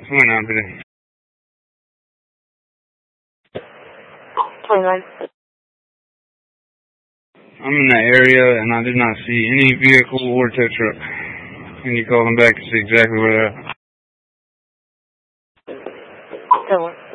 What's going on today? 29. I'm in that area and I did not see any vehicle or tow truck. Can you call them back to see exactly where they're at? That one.